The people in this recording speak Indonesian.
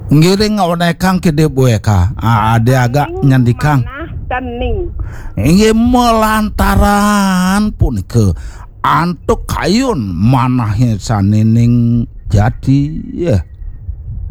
Ngiring ngawne kang kede boeka. Ade agak nyandikang. Manah tening. Inge melantaran punike antuk kayun manahnya sanining jadi ya.